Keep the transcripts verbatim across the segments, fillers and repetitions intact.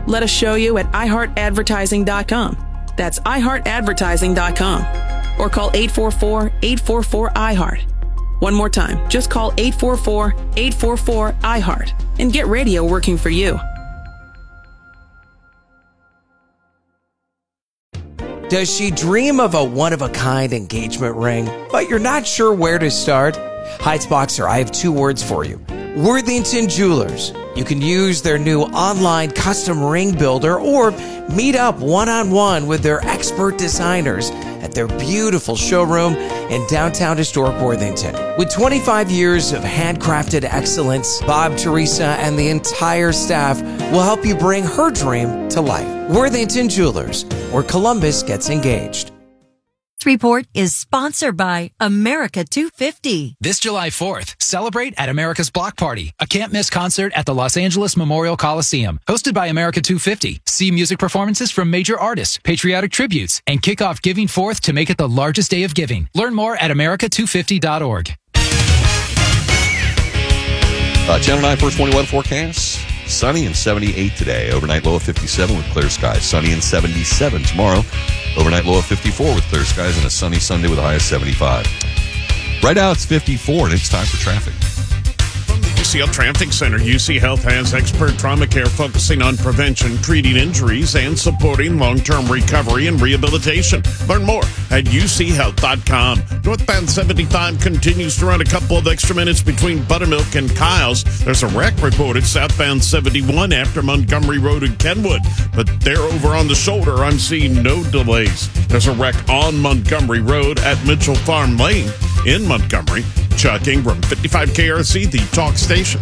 Let us show you at i heart advertising dot com. That's i heart advertising dot com. Or call eight four four, eight four four, I heart. One more time, just call eight four four, eight four four, I heart and get radio working for you. Does she dream of a one-of-a-kind engagement ring, but you're not sure where to start? Heights Boxer, I have two words for you. Worthington Jewelers. You can use their new online custom ring builder or meet up one-on-one with their expert designers at their beautiful showroom in downtown historic Worthington. With twenty-five years of handcrafted excellence, Bob, Teresa, and the entire staff will help you bring her dream to life. Worthington Jewelers, where Columbus gets engaged. This report is sponsored by America two fifty. This July fourth, celebrate at America's Block Party, a can't-miss concert at the Los Angeles Memorial Coliseum. Hosted by America two fifty. See music performances from major artists, patriotic tributes, and kick off Giving Fourth to make it the largest day of giving. Learn more at america two fifty dot org. Uh, Channel nine First twenty weather forecast. Sunny and seventy-eight today. Overnight low of fifty-seven with clear skies. Sunny and seventy-seven tomorrow. Overnight low of fifty-four with clear skies and a sunny Sunday with a high of seventy-five. Right now it's fifty-four and it's time for traffic. From the U C L Traffic Center, U C Health has expert trauma care focusing on prevention, treating injuries, and supporting long-term recovery and rehabilitation. Learn more at u c health dot com. Northbound seventy-five continues to run a couple of extra minutes between Buttermilk and Kyle's. There's a wreck reported southbound seventy-one after Montgomery Road in Kenwood, but they're over on the shoulder. I'm seeing no delays. There's a wreck on Montgomery Road at Mitchell Farm Lane in Montgomery. Chuck Ingram, fifty-five K R C, the talk station.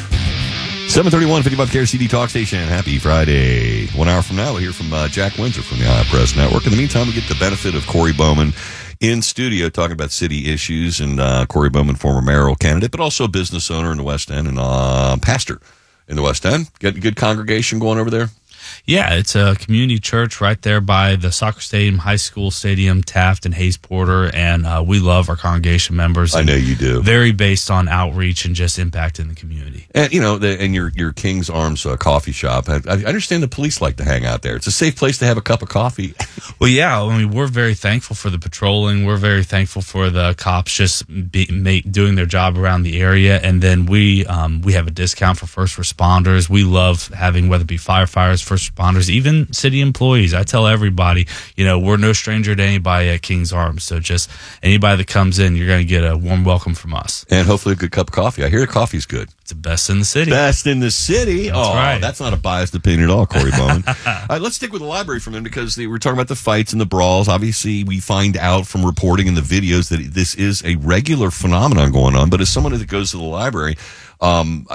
seven thirty-one, fifty-five K R C D Talk Station. Happy Friday. One hour from now, we'll hear from uh, Jack Windsor from the Iowa Press Network. In the meantime, we get the benefit of Corey Bowman in studio talking about city issues. And uh, Corey Bowman, former mayoral candidate, but also a business owner in the West End and uh, pastor in the West End. Got a good congregation going over there? Yeah, it's a community church right there by the soccer stadium, high school stadium, Taft and Hayes Porter, and uh, we love our congregation members. I know you do. Very based on outreach and just impact in the community. And, you know, the, and your your King's Arms uh, coffee shop, I, I understand the police like to hang out there. It's a safe place to have a cup of coffee. Well, yeah, I mean, we're very thankful for the patrolling. We're very thankful for the cops just be, make, doing their job around the area. And then we um, we have a discount for first responders. We love having, whether it be firefighters, first responders, even city employees. I tell everybody, you know, we're no stranger to anybody at King's Arms. So just anybody that comes in, you're going to get a warm welcome from us. And hopefully a good cup of coffee. I hear the coffee's good. It's the best in the city. Best in the city. That's oh, right. That's not a biased opinion at all, Corey Bowman. All right, let's stick with the library for a minute because they were talking about the fights and the brawls. Obviously, we find out from reporting in the videos that this is a regular phenomenon going on. But as someone that goes to the library, um,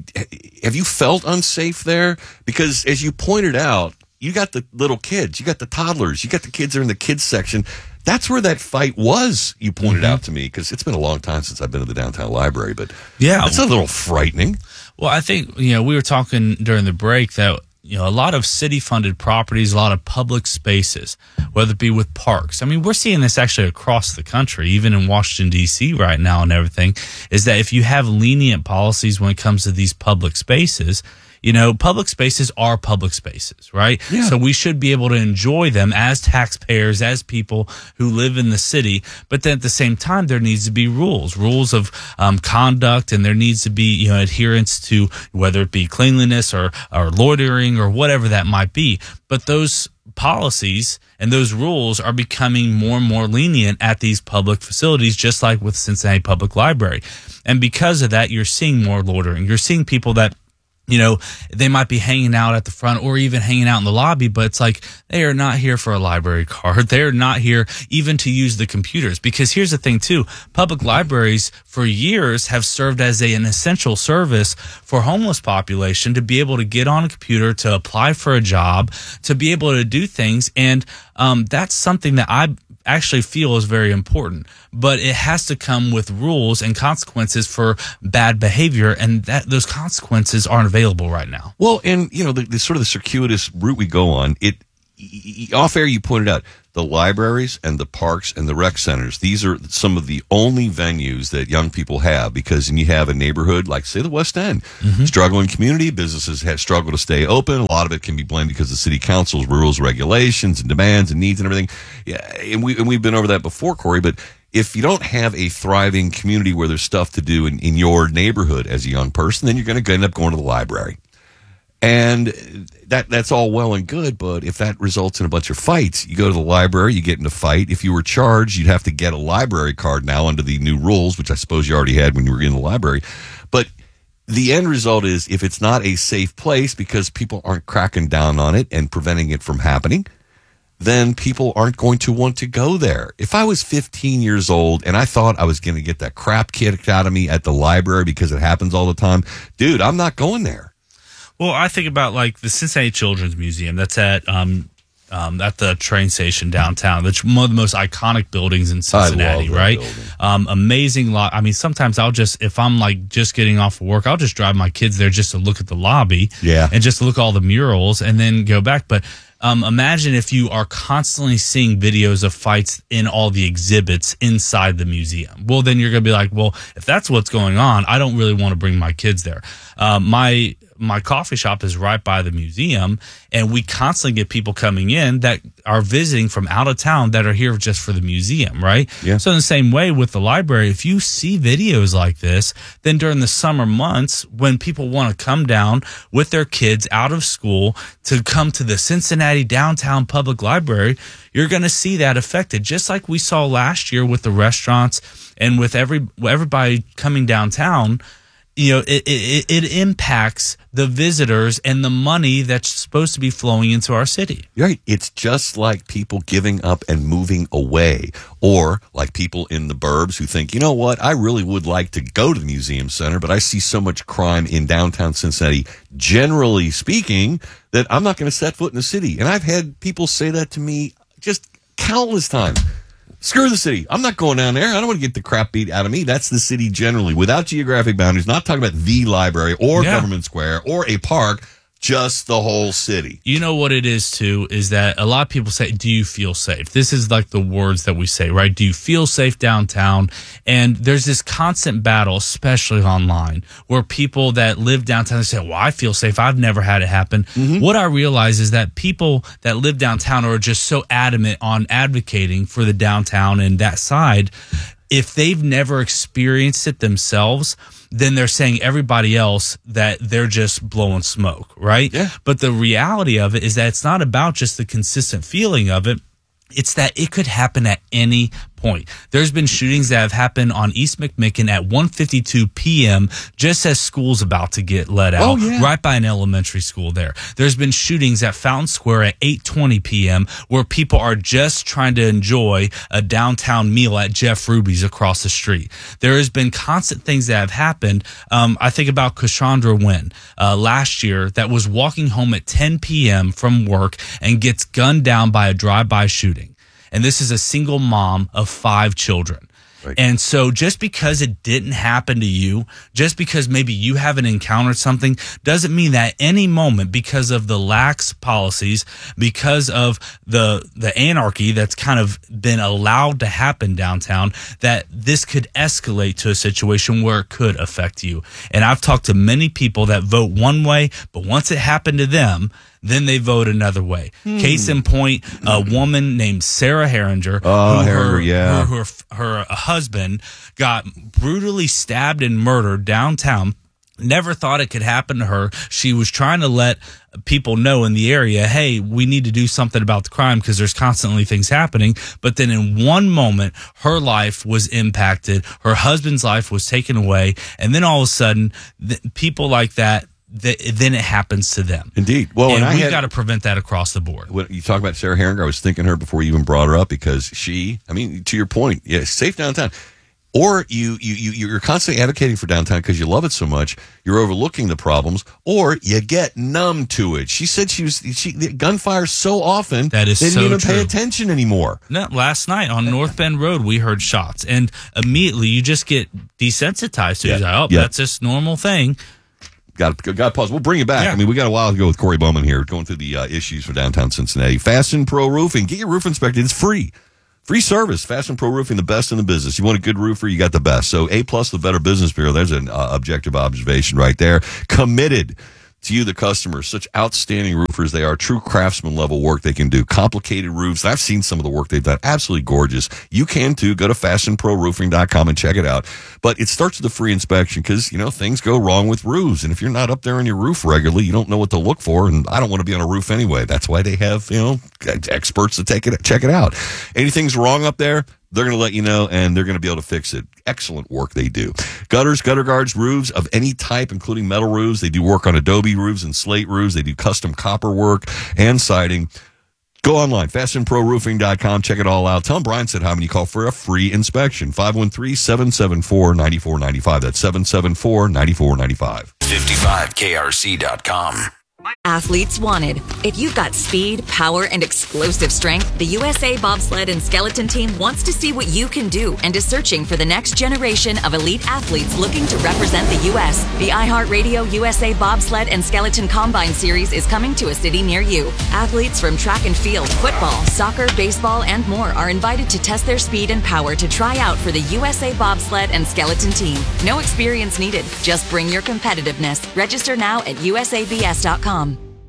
have you felt unsafe there? Because as you pointed out, you got the little kids, you got the toddlers, you got the kids that are in the kids section. That's where that fight was, you pointed mm-hmm. out to me, because it's been a long time since I've been to the downtown library, but yeah, it's a little frightening. Well, I think, you know, we were talking during the break that, you know, a lot of city-funded properties, a lot of public spaces, whether it be with parks. I mean, we're seeing this actually across the country, even in Washington, D C right now and everything, is that if you have lenient policies when it comes to these public spaces, you know, public spaces are public spaces, right? Yeah. So we should be able to enjoy them as taxpayers, as people who live in the city. But then at the same time, there needs to be rules, rules of um, conduct, and there needs to be, you know, adherence to whether it be cleanliness or, or loitering or whatever that might be. But those policies and those rules are becoming more and more lenient at these public facilities, just like with Cincinnati Public Library. And because of that, you're seeing more loitering. You're seeing people that, you know, they might be hanging out at the front or even hanging out in the lobby, but it's like they are not here for a library card. They're not here even to use the computers. Because here's the thing, too. Public libraries for years have served as a, an essential service for homeless population to be able to get on a computer, to apply for a job, to be able to do things. And um, that's something that I actually feel is very important, but it has to come with rules and consequences for bad behavior, and that those consequences aren't available right now. Well, and you know, the, the sort of the circuitous route we go on, it off air, you pointed out the libraries and the parks and the rec centers. These are some of the only venues that young people have, because when you have a neighborhood like, say, the West End, mm-hmm. struggling community, businesses have struggled to stay open. A lot of it can be blamed because of the city council's rules, regulations, and demands and needs and everything. Yeah, and, we, and we've been over that before, Corey, but if you don't have a thriving community where there's stuff to do in, in your neighborhood as a young person, then you're going to end up going to the library. And that that's all well and good, but if that results in a bunch of fights, you go to the library, you get in a fight. If you were charged, you'd have to get a library card now under the new rules, which I suppose you already had when you were in the library. But the end result is, if it's not a safe place because people aren't cracking down on it and preventing it from happening, then people aren't going to want to go there. If I was fifteen years old and I thought I was going to get that crap kicked out of me at the library because it happens all the time, dude, I'm not going there. Well, I think about like the Cincinnati Children's Museum that's at um, um, at the train station downtown. That's one of the most iconic buildings in Cincinnati, right? Um, amazing lot. I mean, sometimes I'll just, if I'm like just getting off of work, I'll just drive my kids there just to look at the lobby, yeah, and just look at all the murals and then go back. But um, imagine if you are constantly seeing videos of fights in all the exhibits inside the museum. Well, then you're going to be like, well, if that's what's going on, I don't really want to bring my kids there. Um, my My coffee shop is right by the museum, and we constantly get people coming in that are visiting from out of town that are here just for the museum, right? Yeah. So in the same way with the library, if you see videos like this, then during the summer months when people want to come down with their kids out of school to come to the Cincinnati Downtown Public Library, you're going to see that affected, just like we saw last year with the restaurants and with every everybody coming downtown. You know, it, it it impacts the visitors and the money that's supposed to be flowing into our city. Right. It's just like people giving up and moving away, or like people in the burbs who think, you know what, I really would like to go to the museum center, but I see so much crime in downtown Cincinnati, generally speaking, that I'm not going to set foot in the city. And I've had people say that to me just countless times. Screw the city. I'm not going down there. I don't want to get the crap beat out of me. That's the city generally, without geographic boundaries, not talking about the library or yeah. Government Square or a park, just the whole city. You know what it is, too, is that a lot of people say, do you feel safe? This is like the words that we say, right? Do you feel safe downtown? And there's this constant battle, especially online, where people that live downtown say, well, I feel safe. I've never had it happen. Mm-hmm. What I realize is that people that live downtown are just so adamant on advocating for the downtown and that side. If they've never experienced it themselves, then they're saying everybody else that they're just blowing smoke, right? Yeah. But the reality of it is that it's not about just the consistent feeling of it. It's that it could happen at any point. There's been shootings that have happened on East McMicken at one fifty-two p.m. just as school's about to get let out, oh, yeah. right by an elementary school there. There's been shootings at Fountain Square at eight twenty p.m. where people are just trying to enjoy a downtown meal at Jeff Ruby's across the street. There has been constant things that have happened. Um, I think about Cassandra Wynn uh, last year that was walking home at ten p.m. from work and gets gunned down by a drive-by shooting. And this is a single mom of five children. Right. And so just because it didn't happen to you, just because maybe you haven't encountered something, doesn't mean that any moment, because of the lax policies, because of the the anarchy that's kind of been allowed to happen downtown, that this could escalate to a situation where it could affect you. And I've talked to many people that vote one way, but once it happened to them, then they vote another way. Hmm. Case in point, a woman named Sarah Herringer, oh, who Herringer, her, yeah. her, her, her husband got brutally stabbed and murdered downtown. Never thought it could happen to her. She was trying to let people know in the area, hey, we need to do something about the crime because there's constantly things happening. But then in one moment, her life was impacted. Her husband's life was taken away. And then all of a sudden, th- people like that, That, then it happens to them. Indeed. Well, and, and we've had, got to prevent that across the board. When you talk about Sarah Herringer, I was thinking her before you even brought her up, because she, I mean, to your point, yeah, safe downtown. Or you, you, you, you're constantly advocating for downtown because you love it so much, you're overlooking the problems, or you get numb to it. She said she was, she, gunfire so often, that is they didn't so even true. pay attention anymore. No, last night on North Bend Road, we heard shots, and immediately you just get desensitized to it. Yeah. You're like, oh, yeah. that's just normal thing. Got got to pause. We'll bring you back. Yeah. I mean, we got a while to go with Corey Bowman here, going through the uh, issues for downtown Cincinnati. Fashion Pro Roofing. Get your roof inspected. It's free. Free service. Fashion Pro Roofing, the best in the business. You want a good roofer, you got the best. So A plus, the Better Business Bureau. There's an uh, objective observation right there. Committed to you, the customers. Such outstanding roofers they are. True craftsman level work they can do. Complicated roofs. I've seen some of the work they've done. Absolutely gorgeous. You can too. Go to fashion pro roofing dot com and check it out. But it starts with a free inspection because, you know, things go wrong with roofs. And if you're not up there on your roof regularly, you don't know what to look for. And I don't want to be on a roof anyway. That's why they have, you know, experts to take it, check it out. Anything's wrong up there, they're going to let you know, and they're going to be able to fix it. Excellent work they do. Gutters, gutter guards, roofs of any type, including metal roofs. They do work on adobe roofs and slate roofs. They do custom copper work and siding. Go online, fashion pro roofing dot com. Check it all out. Tell them Brian said hi when you call for a free inspection. five one three, seven seven four, nine four nine five. That's seven seven four, nine four nine five. fifty-five K R C dot com. Athletes wanted. If you've got speed, power, and explosive strength, the U S A Bobsled and Skeleton Team wants to see what you can do and is searching for the next generation of elite athletes looking to represent the U S. The iHeartRadio U S A Bobsled and Skeleton Combine Series is coming to a city near you. Athletes from track and field, football, soccer, baseball, and more are invited to test their speed and power to try out for the U S A Bobsled and Skeleton Team. No experience needed. Just bring your competitiveness. Register now at U S A B S dot com.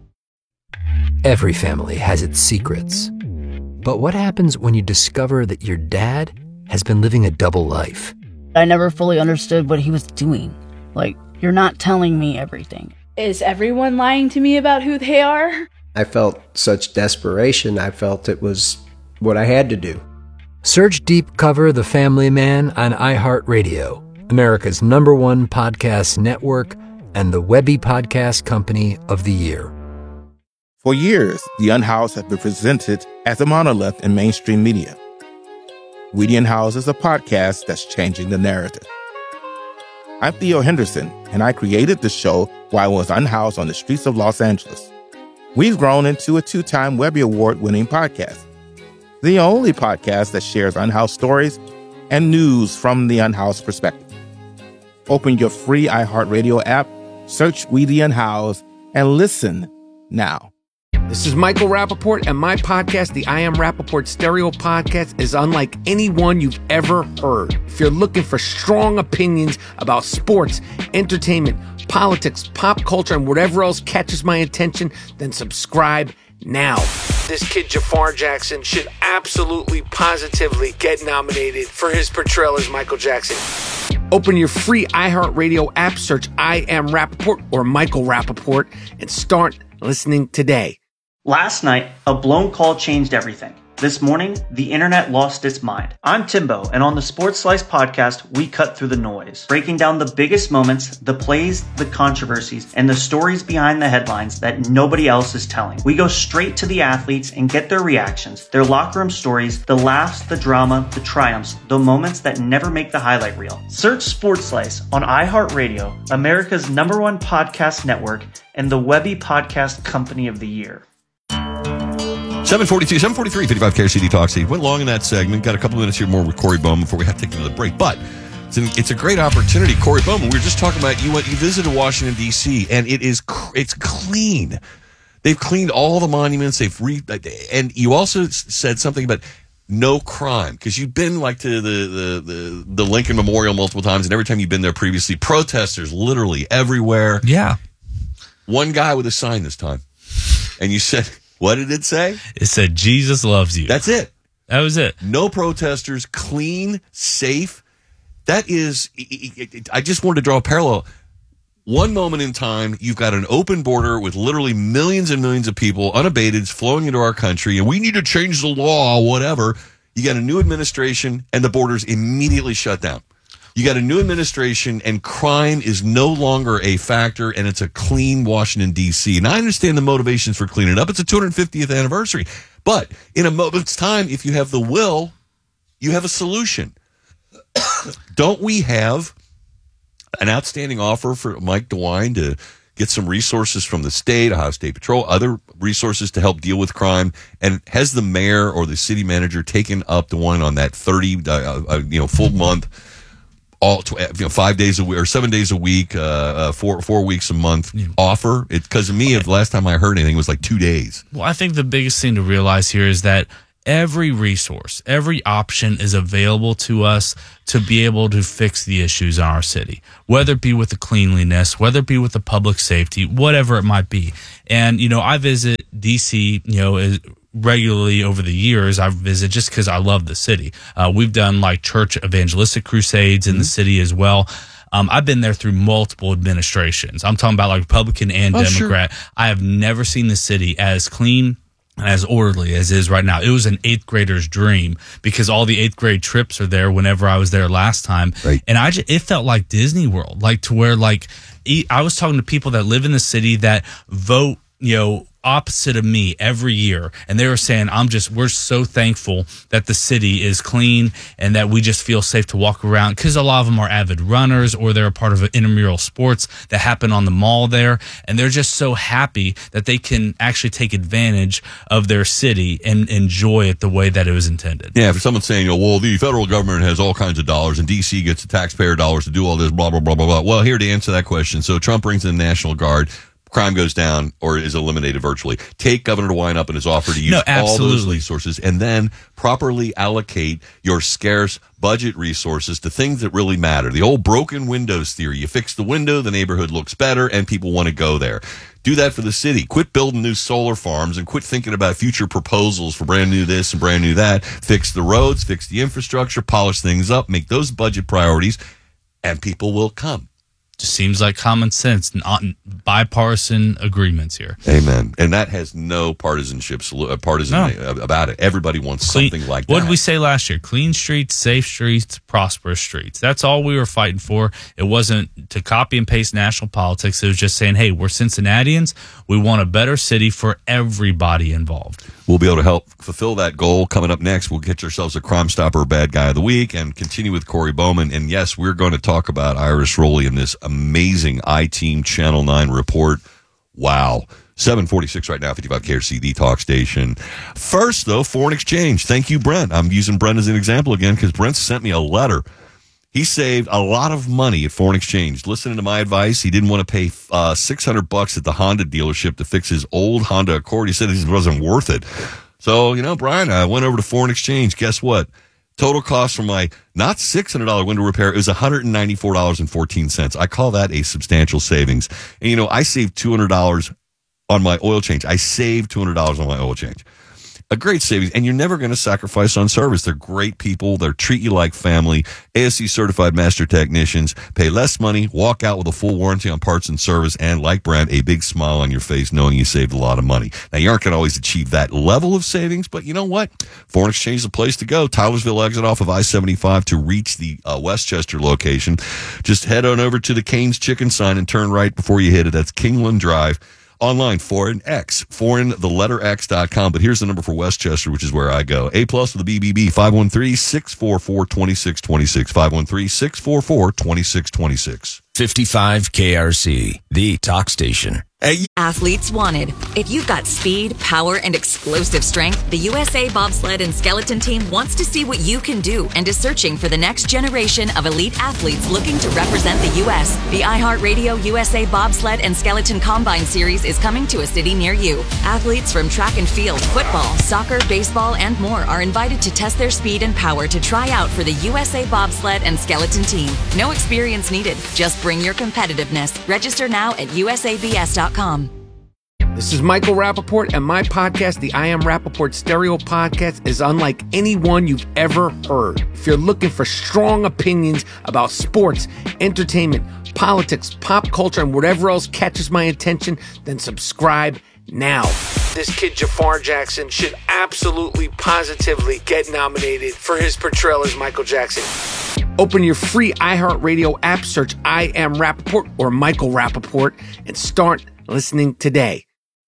Every family has its secrets. But what happens when you discover that your dad has been living a double life? I never fully understood what he was doing. Like, you're not telling me everything. Is everyone lying to me about who they are? I felt such desperation. I felt it was what I had to do. Search Deep Cover The Family Man on iHeartRadio, America's number one podcast network and the Webby Podcast Company of the Year. For years, The Unhoused has been presented as a monolith in mainstream media. We The Unhoused is a podcast that's changing the narrative. I'm Theo Henderson, and I created the show while I was unhoused on the streets of Los Angeles. We've grown into a two-time Webby Award-winning podcast, the only podcast that shares unhoused stories and news from the unhoused perspective. Open your free iHeartRadio app, search We The Unhoused, and listen now. This is Michael Rappaport, and my podcast, the I Am Rappaport Stereo Podcast, is unlike any one you've ever heard. If you're looking for strong opinions about sports, entertainment, politics, pop culture, and whatever else catches my attention, then subscribe now. This kid Jafar Jackson should absolutely, positively get nominated for his portrayal as Michael Jackson. Open your free iHeartRadio app, search I Am Rappaport or Michael Rappaport, and start listening today. Last night, a blown call changed everything. This morning, the internet lost its mind. I'm Timbo, and on the Sports Slice podcast, we cut through the noise, breaking down the biggest moments, the plays, the controversies, and the stories behind the headlines that nobody else is telling. We go straight to the athletes and get their reactions, their locker room stories, the laughs, the drama, the triumphs, the moments that never make the highlight reel. Search Sports Slice on iHeartRadio, America's number one podcast network, and the Webby Podcast Company of the Year. seven forty-two, seven forty-three, fifty-five K R C D Talk Seed. Went long in that segment. Got a couple minutes here more with Corey Bowman before we have to take another break. But it's, an, it's a great opportunity. Corey Bowman, we were just talking about you went, you visited Washington, D C, and it is it's clean. They've cleaned all the monuments. They've re, and you also said something about no crime, because you've been like to the, the, the, the Lincoln Memorial multiple times, and every time you've been there previously, protesters literally everywhere. Yeah. One guy with a sign this time. And you said... What did it say? It said, Jesus loves you. That's it. That was it. No protesters, clean, safe. That is, I just wanted to draw a parallel. One moment in time, you've got an open border with literally millions and millions of people, unabated, flowing into our country, and we need to change the law, whatever. You got a new administration, and the border's immediately shut down. You got a new administration, and crime is no longer a factor, and it's a clean Washington, D C. And I understand the motivations for cleaning it up. It's a two hundred fiftieth anniversary. But in a moment's time, if you have the will, you have a solution. Don't we have an outstanding offer for Mike DeWine to get some resources from the state, Ohio State Patrol, other resources to help deal with crime? And has the mayor or the city manager taken up the one on that thirty, uh, uh, you know, full month all tw- you know, five days a week or seven days a week, uh, uh, four four weeks a month yeah. offer? It because of me, the last time I heard anything was like two days. Well, I think the biggest thing to realize here is that every resource, every option is available to us to be able to fix the issues in our city, whether it be with the cleanliness, whether it be with the public safety, whatever it might be. And, you know, I visit D C, you know, is, regularly over the years. I visit just because I love the city. Uh, we've done like church evangelistic crusades in mm-hmm. the city as well. Um, I've been there through multiple administrations. I'm talking about like Republican and oh, Democrat. Sure. I have never seen the city as clean and as orderly as it is right now. It was an eighth grader's dream because all the eighth grade trips are there whenever I was there last time. Right. And I just, it felt like Disney World, like to where like I was talking to people that live in the city that vote, you know, opposite of me every year, and they were saying, I'm just, we're so thankful that the city is clean and that we just feel safe to walk around, because a lot of them are avid runners or they're a part of intramural sports that happen on the mall there, and they're just so happy that they can actually take advantage of their city and enjoy it the way that it was intended. Yeah, for someone saying, oh, well, the federal government has all kinds of dollars and D C gets the taxpayer dollars to do all this, blah, blah, blah, blah, blah. Well, here to answer that question. So Trump brings in the National Guard. Crime goes down or is eliminated virtually. Take Governor DeWine up in his offer to use no, all those resources and then properly allocate your scarce budget resources to things that really matter. The old broken windows theory. You fix the window, the neighborhood looks better, and people want to go there. Do that for the city. Quit building new solar farms and quit thinking about future proposals for brand new this and brand new that. Fix the roads, fix the infrastructure, polish things up, make those budget priorities, and people will come. Just seems like common sense, not bipartisan agreements here. Amen. And that has no partisanship, partisan no. about it. Everybody wants Clean, something like what that. What did we say last year? Clean streets, safe streets, prosperous streets. That's all we were fighting for. It wasn't to copy and paste national politics. It was just saying, hey, we're Cincinnatians. We want a better city for everybody involved. We'll be able to help fulfill that goal. Coming up next, we'll get ourselves a Crime Stopper Bad Guy of the Week and continue with Corey Bowman. And yes, we're going to talk about Iris Rowley in this amazing I-Team Channel nine report. Wow. seven forty-six right now, fifty-five K R C, the talk station. First, though, foreign exchange. Thank you, Brent. I'm using Brent as an example again because Brent sent me a letter. He saved a lot of money at foreign exchange. Listening to my advice, he didn't want to pay uh, six hundred bucks at the Honda dealership to fix his old Honda Accord. He said it wasn't worth it. So, you know, Brian, I went over to foreign exchange. Guess what? Total cost for my not six hundred dollars window repair, it was one hundred ninety-four dollars and fourteen cents. I call that a substantial savings. And, you know, I saved two hundred dollars on my oil change. I saved two hundred dollars on my oil change. A great savings, and you're never going to sacrifice on service. They're great people. They treat you like family. A S C certified master technicians. Pay less money, walk out with a full warranty on parts and service, and like Brent, a big smile on your face knowing you saved a lot of money. Now, you aren't going to always achieve that level of savings, but you know what? Foreign exchange is a place to go. Tylersville exit off of I seventy-five to reach the uh, Westchester location. Just head on over to the Cane's Chicken sign and turn right before you hit it. That's Kingland Drive. Online, Foreign X, foreign, the letter X dot com. But here's the number for Westchester, which is where I go. A plus with the B B B, five one three, six four four, two six two six, five one three, six four four, two six two six. fifty-five K R C, the talk station. Hey. Athletes wanted. If you've got speed, power, and explosive strength, the U S A Bobsled and Skeleton Team wants to see what you can do and is searching for the next generation of elite athletes looking to represent the U S. The iHeartRadio U S A Bobsled and Skeleton Combine Series is coming to a city near you. Athletes from track and field, football, soccer, baseball, and more are invited to test their speed and power to try out for the U S A Bobsled and Skeleton Team. No experience needed. Just bring your competitiveness. Register now at U S A B S dot com. This is Michael Rappaport, and my podcast, the I Am Rappaport Stereo Podcast, is unlike any one you've ever heard. If you're looking for strong opinions about sports, entertainment, politics, pop culture, and whatever else catches my attention, then subscribe now. This kid, Jafar Jackson, should absolutely, positively get nominated for his portrayal as Michael Jackson. Open your free iHeartRadio app, search I Am Rappaport or Michael Rappaport, and start listening today.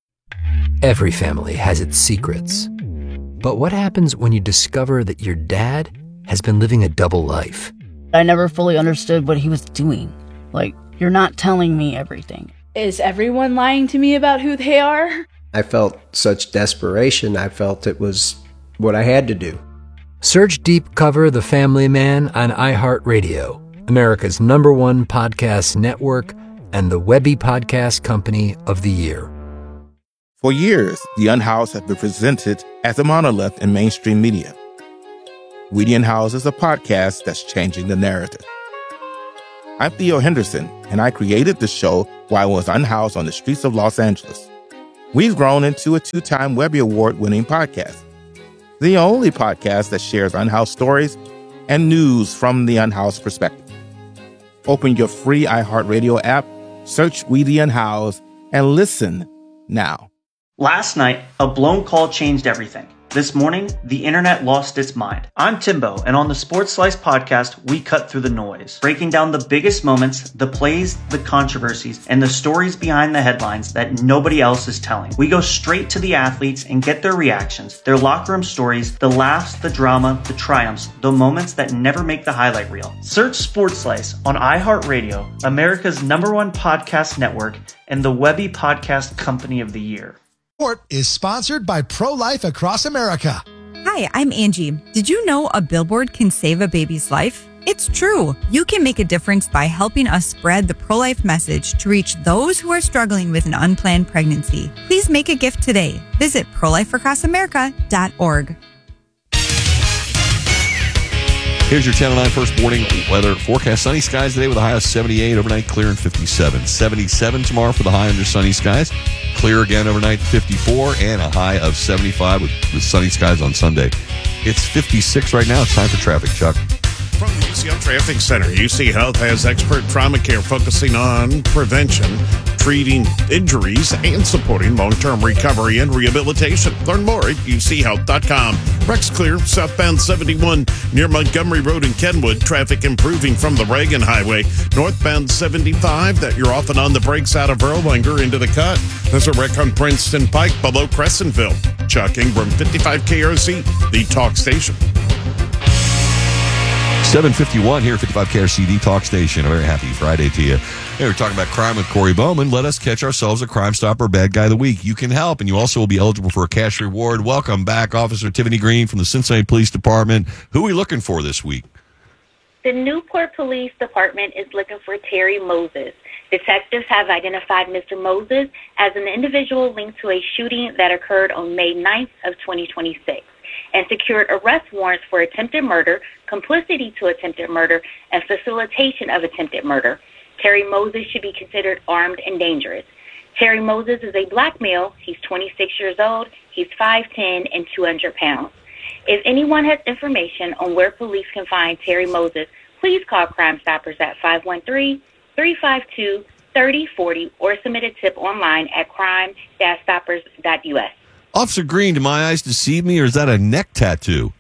Every family has its secrets. But what happens when you discover that your dad has been living a double life? I never fully understood what he was doing. Like, you're not telling me everything. Is everyone lying to me about who they are? I felt such desperation, I felt it was what I had to do. Search Deep Cover The Family Man on iHeartRadio, America's number one podcast network and the Webby Podcast Company of the Year. For years, The Unhoused have been presented as a monolith in mainstream media. We the Unhoused is a podcast that's changing the narrative. I'm Theo Henderson, and I created the show while I was unhoused on the streets of Los Angeles. We've grown into a two-time Webby Award-winning podcast, the only podcast that shares unhoused stories and news from the unhoused perspective. Open your free iHeartRadio app, search We the Unhoused, and listen now. Last night, a blown call changed everything. This morning, the internet lost its mind. I'm Timbo, and on the Sports Slice podcast, we cut through the noise, breaking down the biggest moments, the plays, the controversies, and the stories behind the headlines that nobody else is telling. We go straight to the athletes and get their reactions, their locker room stories, the laughs, the drama, the triumphs, the moments that never make the highlight reel. Search Sports Slice on iHeartRadio, America's number one podcast network, and the Webby Podcast Company of the Year. Is sponsored by Pro-Life Across America. Hi, I'm Angie. Did you know a billboard can save a baby's life? It's true. You can make a difference by helping us spread the pro-life message to reach those who are struggling with an unplanned pregnancy. Please make a gift today. Visit pro life across america dot org. Here's your Channel nine First Morning weather forecast. Sunny skies today with a high of seventy-eight. Overnight clear and fifty-seven. seventy-seven tomorrow for the high under sunny skies. Clear again overnight fifty-four and a high of seventy-five with, with sunny skies on Sunday. It's fifty-six right now. It's time for traffic, Chuck. From the U C L Traffic Center, U C Health has expert trauma care focusing on prevention, treating injuries, and supporting long-term recovery and rehabilitation. Learn more at u c health dot com. Rex clear, southbound seventy-one near Montgomery Road in Kenwood. Traffic improving from the Reagan Highway. Northbound seventy-five that you're often on the brakes out of Erlanger into the cut. There's a wreck on Princeton Pike below Crescentville. Chuck Ingram, fifty-five K R C, the talk station. seven fifty-one here, fifty-five K R C D Talk Station. A very happy Friday to you. Hey, we're talking about crime with Corey Bowman. Let us catch ourselves a Crime Stopper Bad Guy of the Week. You can help, and you also will be eligible for a cash reward. Welcome back, Officer Tiffany Green from the Cincinnati Police Department. Who are we looking for this week? The Newport Police Department is looking for Terry Moses. Detectives have identified Mister Moses as an individual linked to a shooting that occurred on May ninth of twenty twenty-six. And secured arrest warrants for attempted murder, complicity to attempted murder, and facilitation of attempted murder. Terry Moses should be considered armed and dangerous. Terry Moses is a black male. He's twenty-six years old. He's five ten and two hundred pounds. If anyone has information on where police can find Terry Moses, please call Crime Stoppers at five one three, three five two, three zero four zero or submit a tip online at crime dash stoppers dot u s. Officer Green, do my eyes deceive me, or is that a neck tattoo?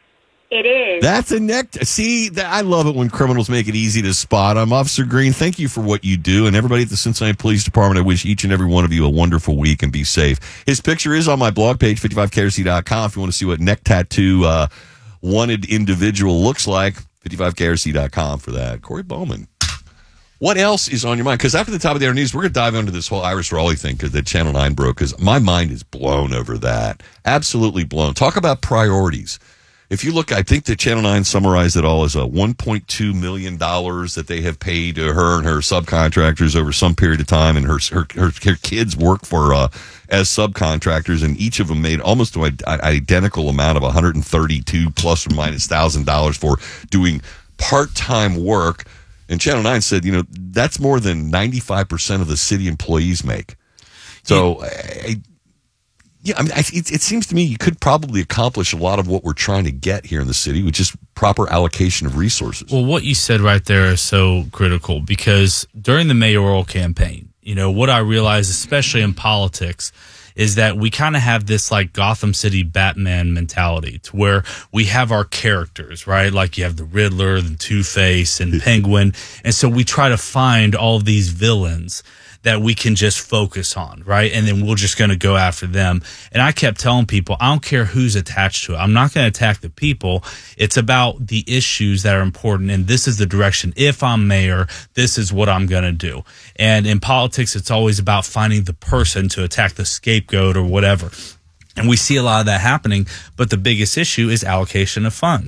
It is. That's a neck. T- See, that, I love it when criminals make it easy to spot. I'm Officer Green. Thank you for what you do. And everybody at the Cincinnati Police Department, I wish each and every one of you a wonderful week and be safe. His picture is on my blog page, fifty-five K R C dot com. If you want to see what neck tattoo uh, wanted individual looks like, fifty-five K R C dot com for that. Corey Bowman. What else is on your mind? Because after the top of the hour news, we're going to dive into this whole Iris Raleigh thing because the Channel nine broke, because my mind is blown over that. Absolutely blown. Talk about priorities. If you look, I think that Channel nine summarized it all as a one point two million dollars that they have paid to her and her subcontractors over some period of time, and her her, her, her kids work for uh, as subcontractors, and each of them made almost an identical amount of one hundred thirty-two plus or minus thousand dollars for doing part-time work. And Channel nine said, you know, that's more than ninety-five percent of the city employees make. So, yeah, I, yeah, I mean, I, it, it seems to me you could probably accomplish a lot of what we're trying to get here in the city with just proper allocation of resources. Well, what you said right there is so critical, because during the mayoral campaign, you know, what I realized, especially in politics, is that we kind of have this like Gotham City Batman mentality to where we have our characters, right? Like you have the Riddler, the Two-Face, and Penguin. And so we try to find all of these villains that we can just focus on, right? And then we're just going to go after them. And I kept telling people, I don't care who's attached to it. I'm not going to attack the people. It's about the issues that are important. And this is the direction. If I'm mayor, this is what I'm going to do. And in politics, it's always about finding the person to attack, the scapegoat or whatever. And we see a lot of that happening, but the biggest issue is allocation of funds.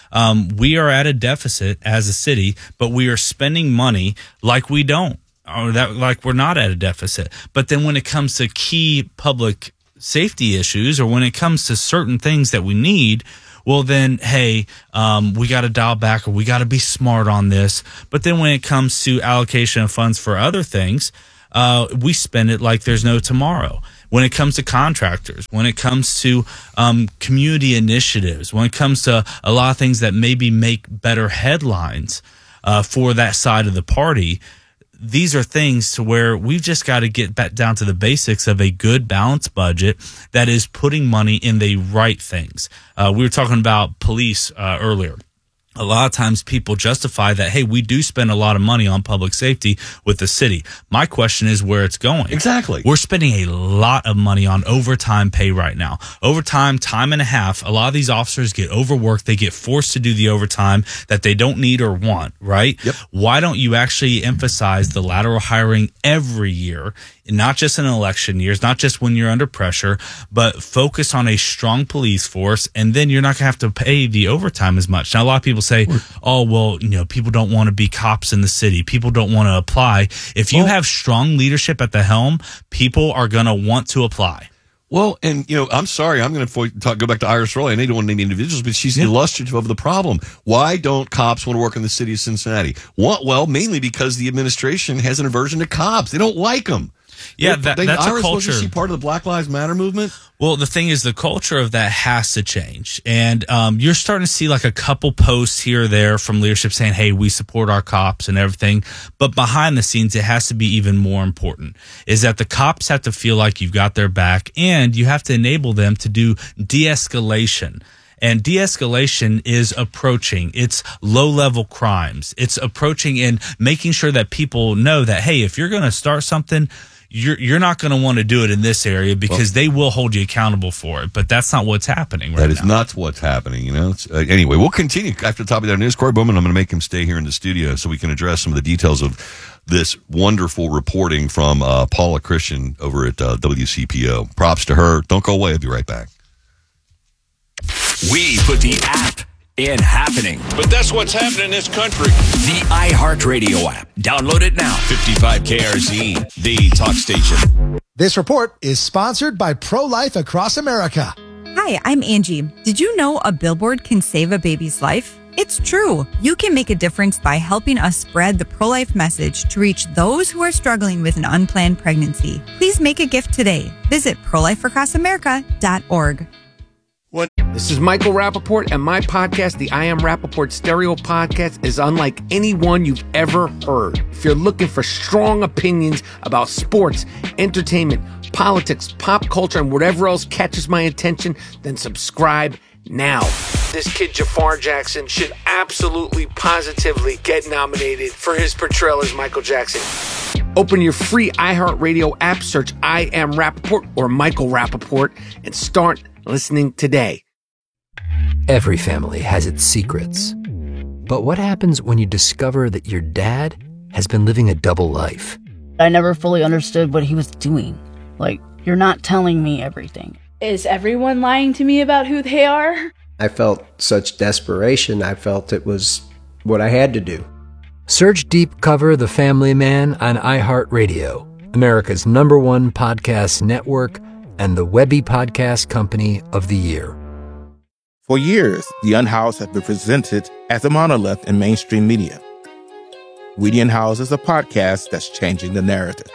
um, we are at a deficit as a city, but we are spending money like we don't, or that like we're not at a deficit. But then when it comes to key public safety issues, or when it comes to certain things that we need, well, then, hey, um, we got to dial back, or we got to be smart on this. But then when it comes to allocation of funds for other things, uh, we spend it like there's no tomorrow. When it comes to contractors, when it comes to um, community initiatives, when it comes to a lot of things that maybe make better headlines uh, for that side of the party, these are things to where we've just got to get back down to the basics of a good balanced budget that is putting money in the right things. Uh, we were talking about police uh, earlier. A lot of times people justify that, hey, we do spend a lot of money on public safety with the city. My question is where it's going. Exactly. We're spending a lot of money on overtime pay right now. Overtime, time and a half. A lot of these officers get overworked. They get forced to do the overtime that they don't need or want, right? Yep. Why don't you actually emphasize the lateral hiring every year, not just in election years, not just when you're under pressure, but focus on a strong police force, and then you're not going to have to pay the overtime as much. Now, a lot of people say, oh, well, you know, people don't want to be cops in the city. People don't want to apply. If you well, have strong leadership at the helm, people are going to want to apply. Well, and, you know, I'm sorry, I'm going to go back to Iris Rowley. I know you don't want to name individuals, but she's yeah. illustrative of the problem. Why don't cops want to work in the city of Cincinnati? What? Well, mainly because the administration has an aversion to cops. They don't like them. Yeah, that, they, that's Iris, a culture. Wasn't she part of the Black Lives Matter movement? Well, the thing is, the culture of that has to change. And um, you're starting to see like a couple posts here or there from leadership saying, hey, we support our cops and everything. But behind the scenes, it has to be even more important, is that the cops have to feel like you've got their back, and you have to enable them to do de-escalation. And de-escalation is approaching. It's low-level crimes. It's approaching and making sure that people know that, hey, if you're going to start something, you're you're not going to want to do it in this area because well, they will hold you accountable for it. But that's not what's happening right now. That is not what's happening, you know. Uh, anyway, we'll continue after the top of that news. Corey Bowman, I'm going to make him stay here in the studio so we can address some of the details of this wonderful reporting from uh, Paula Christian over at uh, W C P O. Props to her. Don't go away. I'll be right back. We put the app in happening. But that's what's happening in this country. The iHeartRadio app. Download it now. fifty-five K R Z, the talk station. This report is sponsored by Pro-Life Across America. Hi, I'm Angie. Did you know a billboard can save a baby's life? It's true. You can make a difference by helping us spread the pro-life message to reach those who are struggling with an unplanned pregnancy. Please make a gift today. Visit pro life across america dot org. What? This is Michael Rappaport, and my podcast, the I Am Rappaport Stereo Podcast, is unlike any one you've ever heard. If you're looking for strong opinions about sports, entertainment, politics, pop culture, and whatever else catches my attention, then subscribe now. This kid Jafar Jackson should absolutely, positively get nominated for his portrayal as Michael Jackson. Open your free iHeartRadio app, search I Am Rappaport or Michael Rappaport, and start listening today. Every family has its secrets. But what happens when you discover that your dad has been living a double life? I never fully understood what he was doing. Like, you're not telling me everything. Is everyone lying to me about who they are? I felt such desperation. I felt it was what I had to do. Search Deep Cover The Family Man on iHeartRadio, America's number one podcast network and the Webby Podcast Company of the Year. For years, The Unhoused have been presented as a monolith in mainstream media. We the Unhoused is a podcast that's changing the narrative.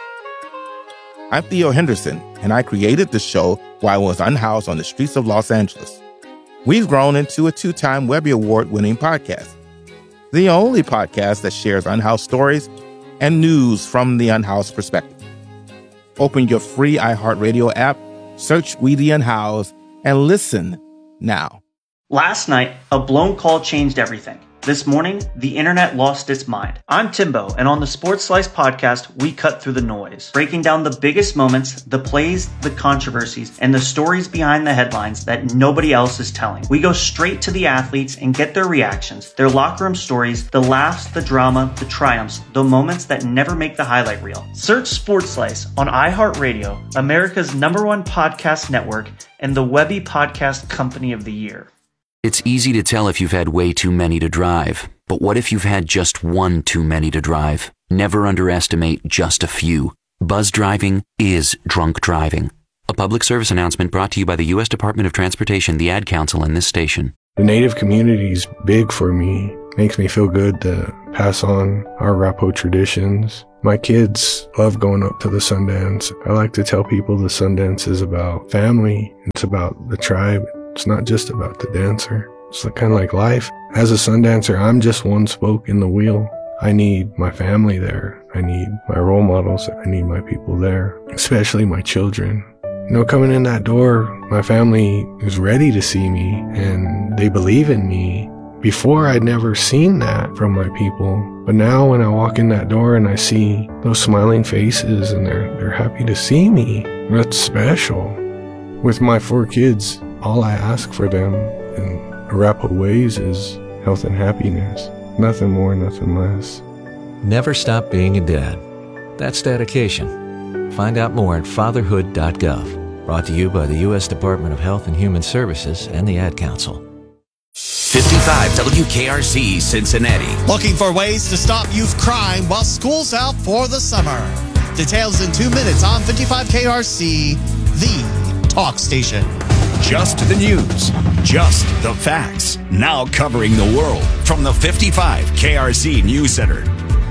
I'm Theo Henderson, and I created the show while I was unhoused on the streets of Los Angeles. We've grown into a two-time Webby Award-winning podcast, the only podcast that shares unhoused stories and news from the unhoused perspective. Open your free iHeartRadio app, search We the Unhoused, and listen now. Last night, a blown call changed everything. This morning, the internet lost its mind. I'm Timbo, and on the Sports Slice podcast, we cut through the noise, breaking down the biggest moments, the plays, the controversies, and the stories behind the headlines that nobody else is telling. We go straight to the athletes and get their reactions, their locker room stories, the laughs, the drama, the triumphs, the moments that never make the highlight reel. Search Sports Slice on iHeartRadio, America's number one podcast network, and the Webby Podcast Company of the Year. It's easy to tell if you've had way too many to drive. But what if you've had just one too many to drive? Never underestimate just a few. Buzz driving is drunk driving. A public service announcement brought to you by the U S Department of Transportation, the Ad Council, and this station. The Native community is big for me. Makes me feel good to pass on our Arapaho traditions. My kids love going up to the Sundance. I like to tell people the Sundance is about family. It's about the tribe. It's not just about the dancer. It's kind of like life. As a Sundancer, I'm just one spoke in the wheel. I need my family there. I need my role models. I need my people there, especially my children. You know, coming in that door, my family is ready to see me and they believe in me. Before, I'd never seen that from my people. But now when I walk in that door and I see those smiling faces and they're, they're happy to see me, that's special. With my four kids, all I ask for them in Arapaho ways is health and happiness. Nothing more, nothing less. Never stop being a dad. That's dedication. Find out more at fatherhood dot gov. Brought to you by the U S Department of Health and Human Services and the Ad Council. fifty-five W K R C Cincinnati. Looking for ways to stop youth crime while school's out for the summer. Details in two minutes on fifty-five K R C, the talk station. Just the news, just the facts. Now covering the world from the fifty-five K R C News Center.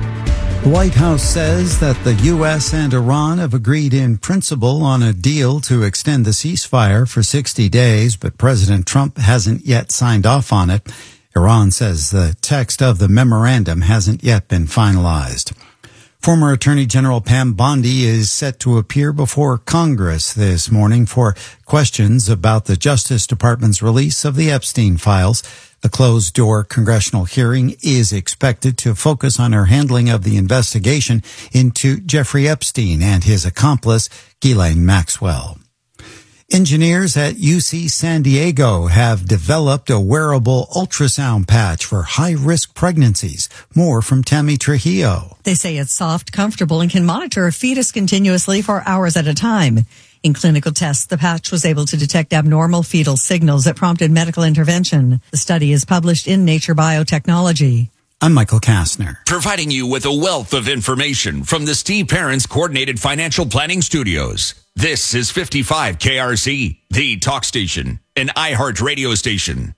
The White House says that the U S and Iran have agreed in principle on a deal to extend the ceasefire for sixty days, but President Trump hasn't yet signed off on it. Iran says the text of the memorandum hasn't yet been finalized. Former Attorney General Pam Bondi is set to appear before Congress this morning for questions about the Justice Department's release of the Epstein files. The closed-door congressional hearing is expected to focus on her handling of the investigation into Jeffrey Epstein and his accomplice, Ghislaine Maxwell. Engineers at U C San Diego have developed a wearable ultrasound patch for high-risk pregnancies. More from Tammy Trujillo. They say it's soft, comfortable, and can monitor a fetus continuously for hours at a time. In clinical tests, the patch was able to detect abnormal fetal signals that prompted medical intervention. The study is published in Nature Biotechnology. I'm Michael Kastner. Providing you with a wealth of information from the Steve Parents Coordinated Financial Planning Studios. This is fifty-five K R C, the talk station, an iHeart radio station.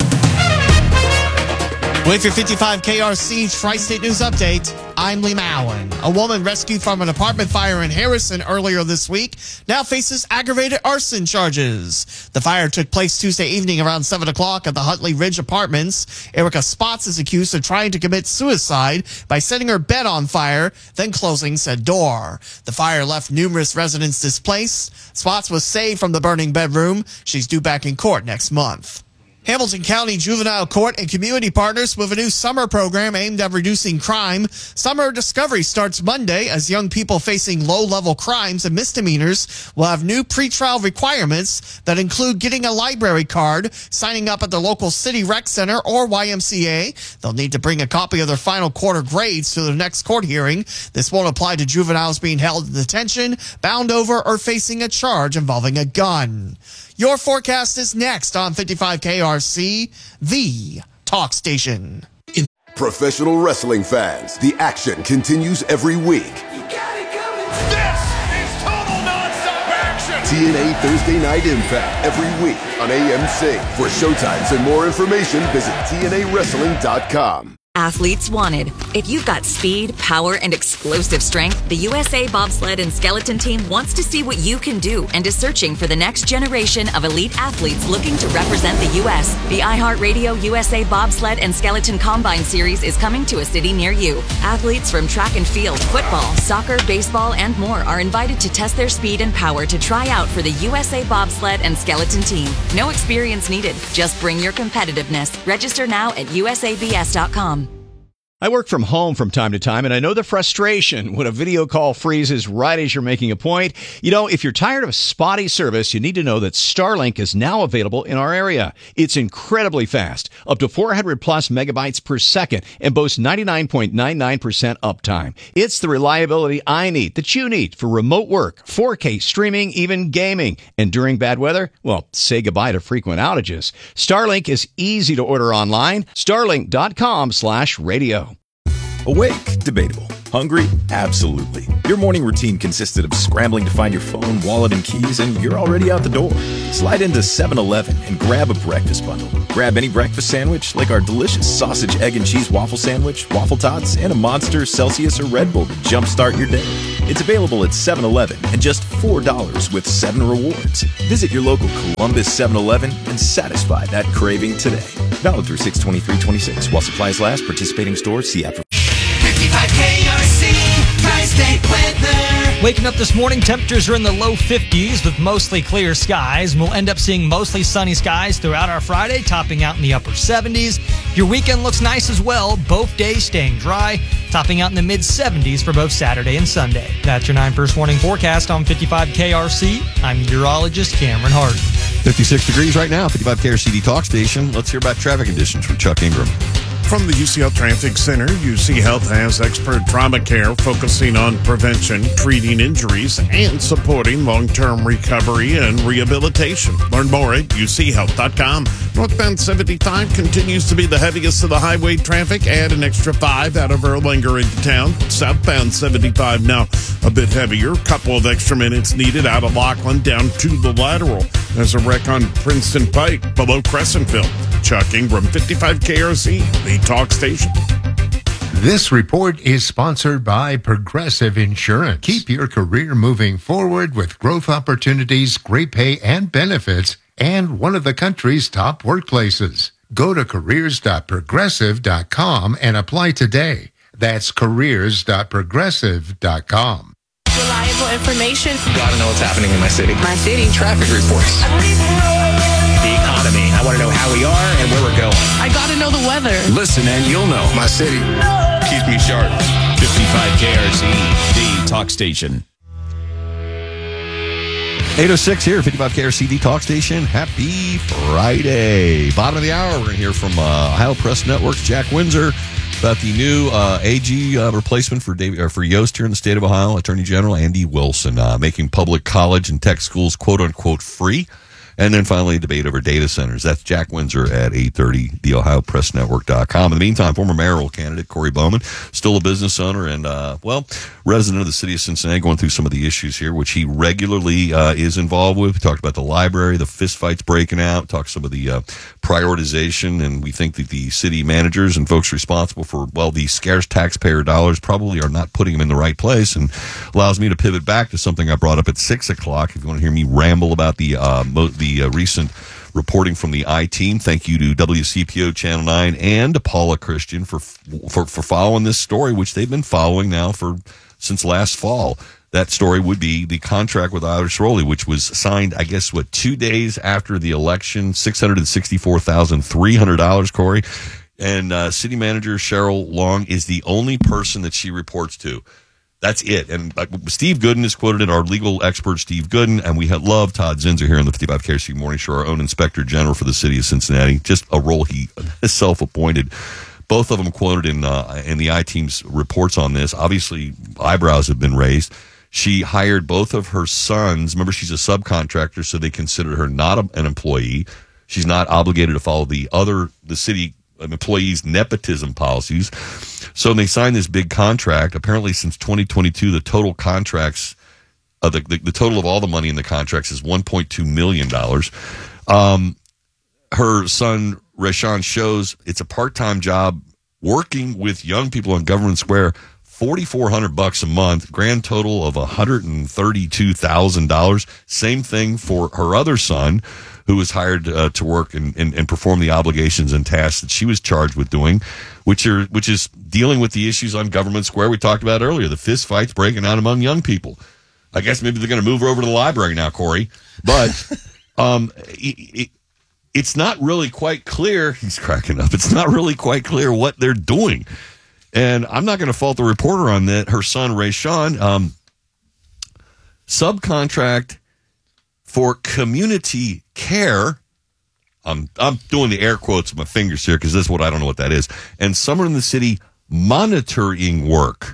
With your fifty-five K R C Tri-State News Update, I'm Lee Mowen. A woman rescued from an apartment fire in Harrison earlier this week now faces aggravated arson charges. The fire took place Tuesday evening around seven o'clock at the Huntley Ridge Apartments. Erica Spots is accused of trying to commit suicide by setting her bed on fire, then closing said door. The fire left numerous residents displaced. Spots was saved from the burning bedroom. She's due back in court next month. Hamilton County Juvenile Court and community partners with a new summer program aimed at reducing crime. Summer Discovery starts Monday as young people facing low-level crimes and misdemeanors will have new pretrial requirements that include getting a library card, signing up at the local city rec center or Y M C A. They'll need to bring a copy of their final quarter grades to the next court hearing. This won't apply to juveniles being held in detention, bound over, or facing a charge involving a gun. Your forecast is next on fifty-five K R C, the talk station. Professional wrestling fans, the action continues every week. You got it coming. This is total nonstop action. T N A Thursday Night Impact every week on A M C. For showtimes and more information, visit T N A wrestling dot com. Athletes wanted. If you've got speed, power, and explosive strength, the U S A Bobsled and Skeleton Team wants to see what you can do and is searching for the next generation of elite athletes looking to represent the U S. The iHeartRadio U S A Bobsled and Skeleton Combine Series is coming to a city near you. Athletes from track and field, football, soccer, baseball, and more are invited to test their speed and power to try out for the U S A Bobsled and Skeleton Team. No experience needed. Just bring your competitiveness. Register now at U S A B S dot com. I work from home from time to time, and I know the frustration when a video call freezes right as you're making a point. You know, if you're tired of spotty service, you need to know that Starlink is now available in our area. It's incredibly fast, up to four hundred plus megabytes per second, and boasts ninety-nine point nine nine percent uptime. It's the reliability I need, that you need, for remote work, four K streaming, even gaming. And during bad weather, well, say goodbye to frequent outages. Starlink is easy to order online. Starlink.com slash radio. Awake? Debatable. Hungry? Absolutely. Your morning routine consisted of scrambling to find your phone, wallet, and keys, and you're already out the door. Slide into seven eleven and grab a breakfast bundle. Grab any breakfast sandwich, like our delicious sausage, egg, and cheese waffle sandwich, waffle tots, and a Monster, Celsius, or Red Bull to jumpstart your day. It's available at seven eleven and just four dollars with seven rewards. Visit your local Columbus seven eleven and satisfy that craving today. Valid through six twenty-three twenty-six. While supplies last, participating stores, see app for... fifty-five K R C, Tri-State weather. Waking up this morning, temperatures are in the low fifties with mostly clear skies. We'll end up seeing mostly sunny skies throughout our Friday, topping out in the upper seventies. Your weekend looks nice as well, both days staying dry, topping out in the mid seventies for both Saturday and Sunday. That's your nine First Warning forecast on fifty-five K R C. I'm meteorologist Cameron Hart. fifty-six degrees right now, fifty-five K R C D Talk Station. Let's hear about traffic conditions from Chuck Ingram. From the U C L Traffic Center, U C Health has expert trauma care focusing on prevention, treating injuries, and supporting long-term recovery and rehabilitation. Learn more at U C health dot com. Northbound seventy-five continues to be the heaviest of the highway traffic. Add an extra five out of Erlanger into town. Southbound seventy-five now a bit heavier. Couple of extra minutes needed out of Lockland down to the lateral. There's a wreck on Princeton Pike below Crescentville. Chuck Ingram, fifty-five K R C, the talk station. This report is sponsored by Progressive Insurance. Keep your career moving forward with growth opportunities, great pay and benefits, and one of the country's top workplaces. Go to careers dot progressive dot com and apply today. That's careers dot progressive dot com. Reliable information. Gotta know what's happening in my city. My city. Traffic reports. The economy. I want to know how we are and where we're going. I gotta know the weather. Listen and you'll know. My city keeps me sharp. fifty-five K R C, the talk station. eight oh six here, fifty-five K R C D Talk Station. Happy Friday. Bottom of the hour, we're going to hear from uh, Ohio Press Network's Jack Windsor about the new uh, A G uh, replacement for David, or for Yost here in the state of Ohio, Attorney General Andy Wilson, uh, making public college and tech schools quote-unquote free. And then finally, a debate over data centers. That's Jack Windsor at eight thirty, the ohio press network dot com. In the meantime, former mayoral candidate Corey Bowman, still a business owner and, uh, well, resident of the city of Cincinnati, going through some of the issues here, which he regularly uh, is involved with. We talked about the library, the fistfights breaking out, talked some of the uh, prioritization, and we think that the city managers and folks responsible for, well, the scarce taxpayer dollars probably are not putting them in the right place, and allows me to pivot back to something I brought up at six o'clock. If you want to hear me ramble about the uh, mo- the uh, recent reporting from the I-Team, thank you to W C P O Channel nine and to Paula Christian for, for for following this story, which they've been following now for since last fall. That story would be the contract with Irish Rowley, which was signed, I guess, what, two days after the election, six hundred sixty-four thousand three hundred dollars, Corey. And uh, city manager Cheryl Long is the only person that she reports to. That's it. And uh, Steve Gooden is quoted in our legal expert, Steve Gooden, and we have love Todd Zinser here on the fifty-five K R C Morning Show, our own Inspector General for the city of Cincinnati. Just a role he is self-appointed. Both of them quoted in uh, in the I-Team's reports on this. Obviously, eyebrows have been raised. She hired both of her sons. Remember, she's a subcontractor, so they consider her not a, an employee. She's not obligated to follow the other the city employees' nepotism policies. So they signed this big contract. Apparently, since twenty twenty-two, the total contracts, uh, the, the the total of all the money in the contracts is one point two million dollars. Um, her son Rashawn shows it's a part-time job working with young people on Government Square. forty-four hundred bucks a month, grand total of one hundred thirty-two thousand dollars. Same thing for her other son, who was hired uh, to work and, and, and perform the obligations and tasks that she was charged with doing, which are which is dealing with the issues on Government Square we talked about earlier, the fist fights breaking out among young people. I guess maybe they're going to move her over to the library now, Corey. But um, it, it, it's not really quite clear. He's cracking up. It's not really quite clear what they're doing. And I'm not going to fault the reporter on that. Her son, Ray Sean, um, subcontract for community care. I'm, I'm doing the air quotes with my fingers here because this is what I don't know what that is. And Summer in the City monitoring work.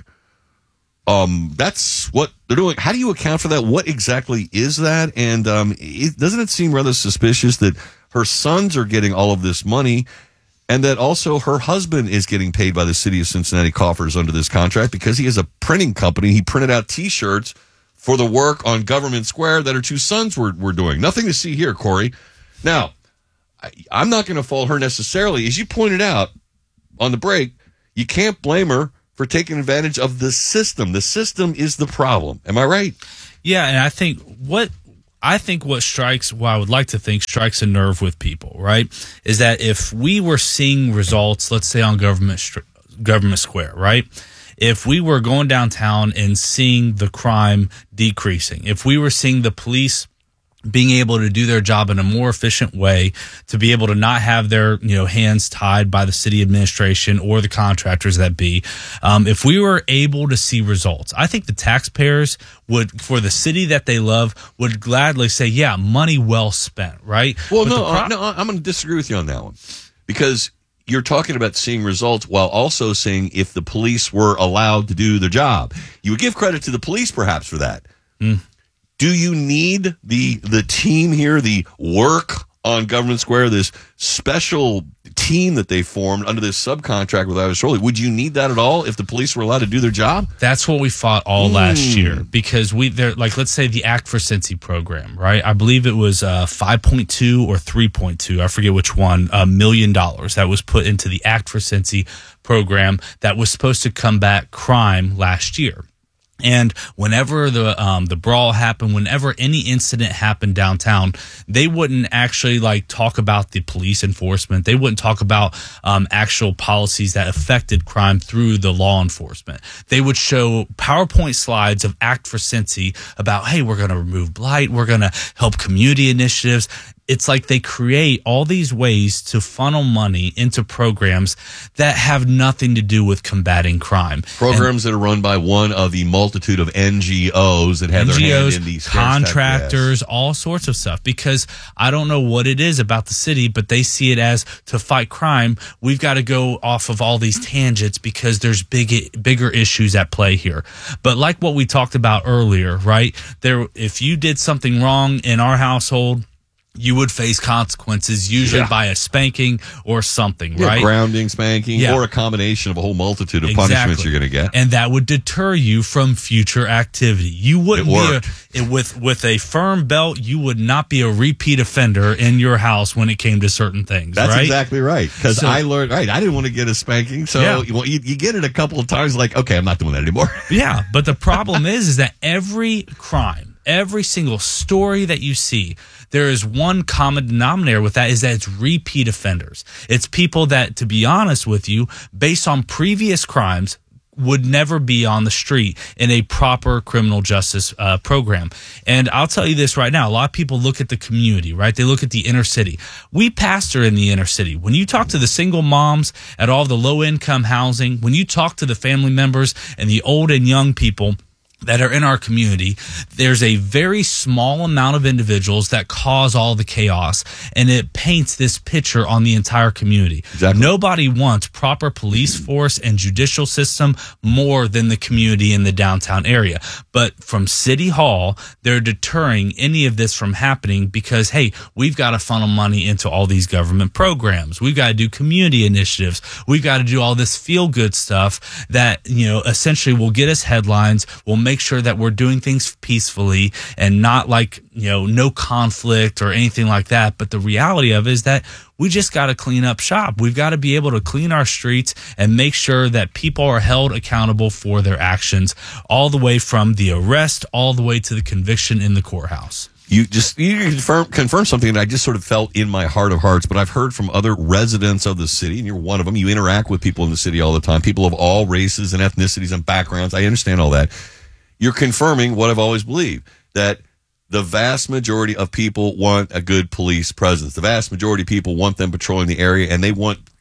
Um, that's what they're doing. How do you account for that? What exactly is that? And um, it, doesn't it seem rather suspicious that her sons are getting all of this money and that also her husband is getting paid by the city of Cincinnati coffers under this contract because he has a printing company. He printed out T-shirts for the work on Government Square that her two sons were, were doing. Nothing to see here, Corey. Now, I, I'm not going to fault her necessarily. As you pointed out on the break, you can't blame her for taking advantage of the system. The system is the problem. Am I right? Yeah, and I think what I think what strikes, what I would like to think strikes a nerve with people, right, is that if we were seeing results, let's say on government government square, right, if we were going downtown and seeing the crime decreasing, if we were seeing the police being able to do their job in a more efficient way, to be able to not have their, you know, hands tied by the city administration or the contractors that be. Um, if we were able to see results, I think the taxpayers would, for the city that they love, would gladly say, yeah, money well spent, right? Well, But no, the pro- uh, no, I'm going to disagree with you on that one because you're talking about seeing results while also saying if the police were allowed to do their job. You would give credit to the police perhaps for that. Mm. Do you need the the team here, the work on Government Square, this special team that they formed under this subcontract with Iris Rowley? Would you need that at all if the police were allowed to do their job? That's what we fought all Mm. last year because we, there, like, let's say the Act for Cincy program, right? I believe it was uh, five point two or three point two, I forget which one, a million dollars that was put into the Act for Cincy program that was supposed to combat crime last year. And whenever the um, the brawl happened, whenever any incident happened downtown, they wouldn't actually like talk about the police enforcement. They wouldn't talk about um, actual policies that affected crime through the law enforcement. They would show PowerPoint slides of Act for Cincy about, hey, we're going to remove blight, we're going to help community initiatives. It's like they create all these ways to funnel money into programs that have nothing to do with combating crime. Programs and, that are run by one of the multitude of N G Os that have N G Os, their hand in these contractors, all sorts of stuff. Because I don't know what it is about the city, but they see it as to fight crime, we've got to go off of all these tangents because there's big, bigger issues at play here. But like what we talked about earlier, right? There, if you did something wrong in our household, you would face consequences, usually Yeah. by a spanking or something, Yeah, right? grounding, spanking, Yeah. or a combination of a whole multitude of Exactly. punishments you're going to get. And that would deter you from future activity. You wouldn't It be a, worked. it, with with a firm belt. You would not be a repeat offender in your house when it came to certain things. That's right? exactly right. Because So- I learned, right, I didn't want to get a spanking. So Yeah. you, you, you get it a couple of times, like, okay, I'm not doing that anymore. Yeah, but the problem is, is that every crime, every single story that you see, there is one common denominator with that, is that it's repeat offenders. It's people that, to be honest with you, based on previous crimes, would never be on the street in a proper criminal justice uh, program. And I'll tell you this right now, a lot of people look at the community, right? They look at the inner city. We pastor in the inner city. When you talk to the single moms at all the low income housing, when you talk to the family members and the old and young people that are in our community, there's a very small amount of individuals that cause all the chaos, and it paints this picture on the entire community. Exactly. Nobody wants proper police force and judicial system more than the community in the downtown area. But from City Hall, they're deterring any of this from happening because, hey, we've got to funnel money into all these government programs. We've got to do community initiatives. We've got to do all this feel-good stuff that, you know, essentially will get us headlines, will make sure that we're doing things peacefully and not like, you know, no conflict or anything like that. But the reality of it is that we just got to clean up shop. We've got to be able to clean our streets and make sure that people are held accountable for their actions, all the way from the arrest all the way to the conviction in the courthouse. You just you confirm confirm something that I just sort of felt in my heart of hearts, but I've heard from other residents of the city, and you're one of them. You interact with people in the city all the time, people of all races and ethnicities and backgrounds. I understand all that. You're confirming what I've always believed, that the vast majority of people want a good police presence. The vast majority of people want them patrolling the area, and they want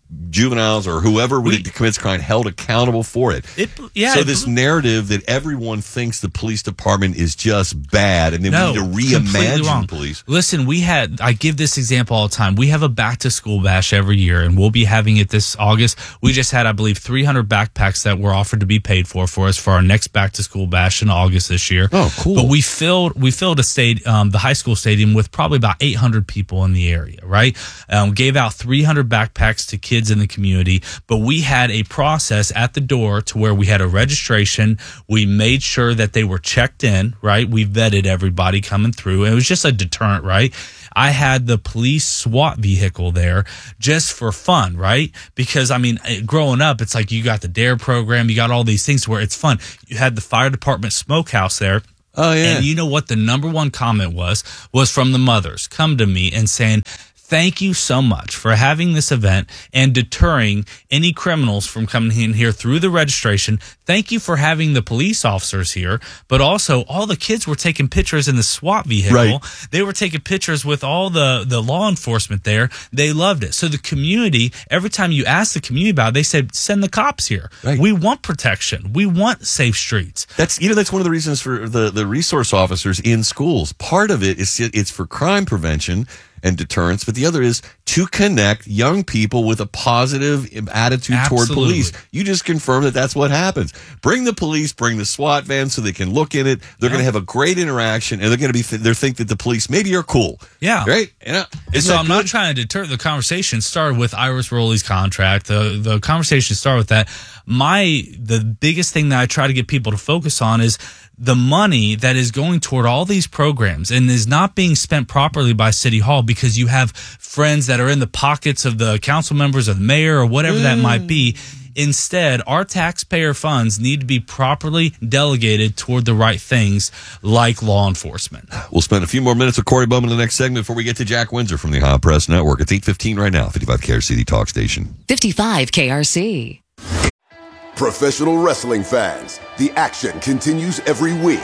juveniles or whoever we, commits crime held accountable for it. it yeah, so it, this narrative that everyone thinks the police department is just bad and then no, we need to reimagine wrong. police. Listen, we had, I give this example all the time. We have a back to school bash every year and we'll be having it this August. We just had, I believe, three hundred backpacks that were offered to be paid for for us for our next back to school bash in August this year. Oh, cool. But we filled, we filled a state, um, the high school stadium with probably about eight hundred people in the area, right? Um, gave out three hundred backpacks to kids in the community. But we had a process at the door to where we had a registration. We made sure that they were checked in, right? We vetted everybody coming through. And it was just a deterrent, right? I had the police SWAT vehicle there just for fun, right? Because, I mean, growing up, it's like you got the DARE program, you got all these things where it's fun. You had the fire department smokehouse there. Oh, yeah. And you know what the number one comment was? Was from the mothers come to me and saying, thank you so much for having this event and deterring any criminals from coming in here through the registration. Thank you for having the police officers here, but also all the kids were taking pictures in the SWAT vehicle. Right. They were taking pictures with all the, the law enforcement there. They loved it. So the community, every time you ask the community about it, they said, send the cops here. Right. We want protection. We want safe streets. That's, you know, that's one of the reasons for the, the resource officers in schools. Part of it is it's for crime prevention and deterrence, but the other is to connect young people with a positive attitude Absolutely. toward police. You just confirmed that that's what happens. Bring the police, bring the SWAT van so they can look in it. They're Yeah. going to have a great interaction, and they're going to be th- they think that the police maybe are cool. Yeah. Right? Yeah. And so I'm not trying to deter. The conversation started with Iris Rowley's contract. The the conversation started with that. My the biggest thing that I try to get people to focus on is the money that is going toward all these programs and is not being spent properly by City Hall because you have friends that are in the pockets of the council members or the mayor or whatever mm. that might be. Instead, our taxpayer funds need to be properly delegated toward the right things like law enforcement. We'll spend a few more minutes with Corey Bowman in the next segment before we get to Jack Windsor from the Ohio Press Network. It's eight fifteen right now, fifty-five K R C, the talk station. fifty-five K R C. Professional wrestling fans, the action continues every week.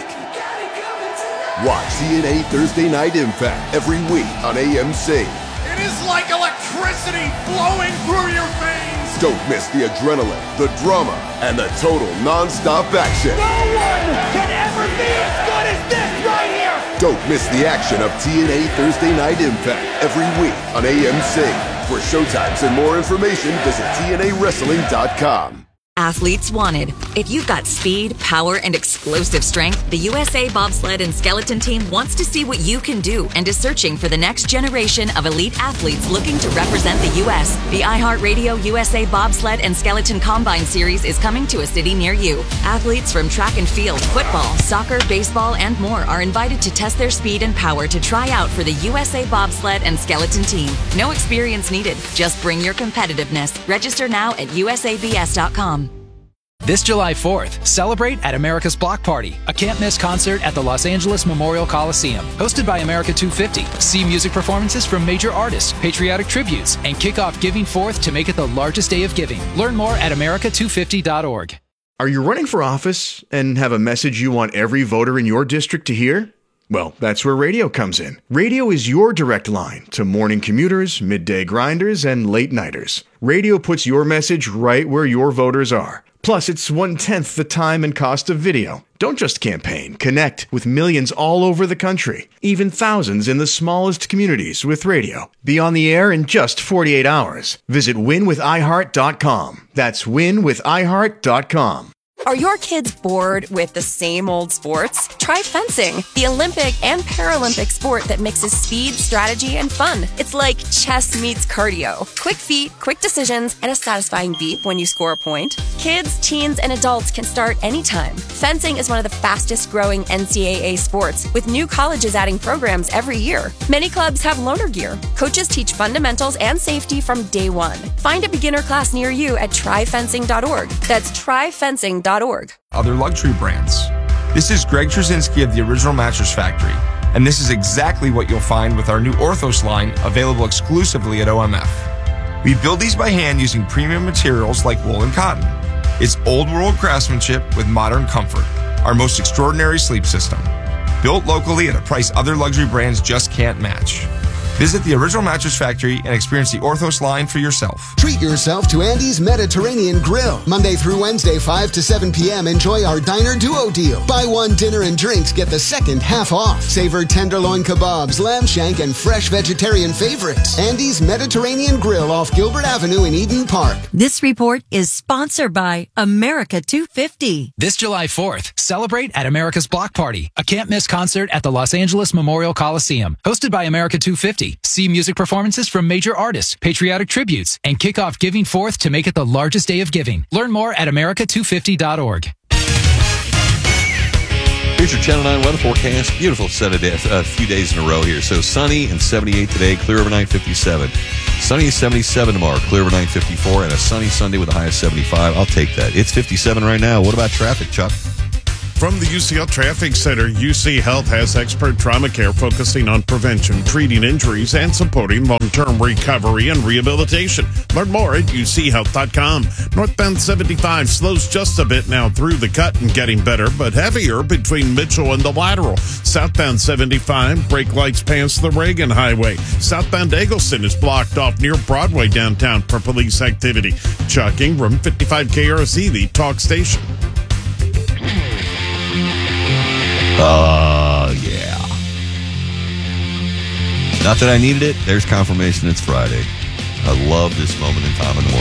Watch T N A Thursday Night Impact every week on A M C. It is like electricity flowing through your veins. Don't miss the adrenaline, the drama, and the total non-stop action. No one can ever be as good as this right here. Don't miss the action of T N A Thursday Night Impact every week on A M C. For showtimes and more information, visit T N A wrestling dot com. Athletes wanted. If you've got speed, power, and explosive strength, the U S A Bobsled and Skeleton Team wants to see what you can do and is searching for the next generation of elite athletes looking to represent the U S. The iHeartRadio U S A Bobsled and Skeleton Combine Series is coming to a city near you. Athletes from track and field, football, soccer, baseball, and more are invited to test their speed and power to try out for the U S A Bobsled and Skeleton Team. No experience needed. Just bring your competitiveness. Register now at U S A B S dot com. This July fourth, celebrate at America's Block Party, a can't-miss concert at the Los Angeles Memorial Coliseum. Hosted by America two fifty, see music performances from major artists, patriotic tributes, and kick off Giving Fourth to make it the largest day of giving. Learn more at America two fifty dot org. Are you running for office and have a message you want every voter in your district to hear? Well, that's where radio comes in. Radio is your direct line to morning commuters, midday grinders, and late-nighters. Radio puts your message right where your voters are. Plus, it's one-tenth the time and cost of video. Don't just campaign. Connect with millions all over the country, even thousands in the smallest communities with radio. Be on the air in just forty-eight hours. Visit win with i heart dot com. That's win with i heart dot com. Are your kids bored with the same old sports? Try fencing, the Olympic and Paralympic sport that mixes speed, strategy, and fun. It's like chess meets cardio. Quick feet, quick decisions, and a satisfying beep when you score a point. Kids, teens, and adults can start anytime. Fencing is one of the fastest growing N C double A sports, with new colleges adding programs every year. Many clubs have loaner gear. Coaches teach fundamentals and safety from day one. Find a beginner class near you at try fencing dot org. That's try fencing dot org. Other luxury brands. This is Greg Trzynski of the Original Mattress Factory, and this is exactly what you'll find with our new Orthos line, available exclusively at O M F. We build these by hand using premium materials like wool and cotton. It's old world craftsmanship with modern comfort, our most extraordinary sleep system. Built locally at a price other luxury brands just can't match. Visit the Original Mattress Factory and experience the Orthos line for yourself. Treat yourself to Andy's Mediterranean Grill. Monday through Wednesday, five to seven p.m. Enjoy our Diner Duo deal. Buy one dinner and drinks, get the second half off. Savor tenderloin kebabs, lamb shank, and fresh vegetarian favorites. Andy's Mediterranean Grill off Gilbert Avenue in Eden Park. This report is sponsored by America two fifty. This July fourth, celebrate at America's Block Party, a can't-miss concert at the Los Angeles Memorial Coliseum. Hosted by America two fifty. See music performances from major artists, patriotic tributes, and kick off Giving Fourth to make it the largest day of giving. Learn more at america two fifty dot org. Here's your Channel nine weather forecast. Beautiful set of day, a few days in a row here. So sunny and seventy-eight today, clear overnight fifty-seven. Sunny is seventy-seven tomorrow, clear overnight fifty-four, and a sunny Sunday with a high of seventy-five. I'll take that. It's fifty-seven right now. What about traffic, Chuck? From the U C L Traffic Center, U C Health has expert trauma care focusing on prevention, treating injuries, and supporting long-term recovery and rehabilitation. Learn more at u c health dot com. Northbound seventy-five slows just a bit now through the cut and getting better, but heavier between Mitchell and the lateral. Southbound seventy-five, brake lights past the Reagan Highway. Southbound Eggleston is blocked off near Broadway downtown for police activity. Chuck Ingram, fifty-five K R C, the talk station. Uh, yeah. Not that I needed it. There's confirmation it's Friday. I love this moment in time in the morning.